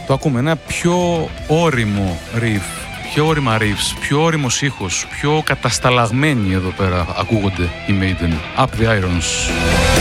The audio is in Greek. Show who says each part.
Speaker 1: Το ακούμε, ένα πιο ώριμο riff, πιο ώριμα riffs, πιο ώριμος ήχος, πιο κατασταλαγμένοι εδώ πέρα ακούγονται οι Maiden. Up the Irons.